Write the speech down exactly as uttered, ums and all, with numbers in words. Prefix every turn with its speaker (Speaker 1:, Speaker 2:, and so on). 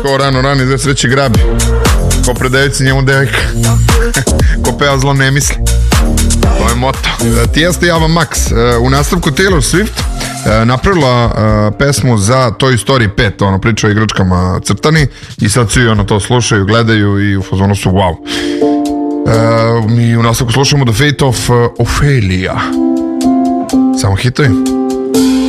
Speaker 1: ko rano rano izve sreće grabi, ko predajući njemu devojka, ko peva zlo ne misli. To je moto. Tiesto i Ava Max. U nastavku Taylor Swift napravila pesmu za Toy Story pet, ono priča o igračkama crtani, i sad svi ono to slušaju, gledaju i u fazonu su wow. Mi u nastavku slušamo The Fate of Ophelia. Samo hitovi.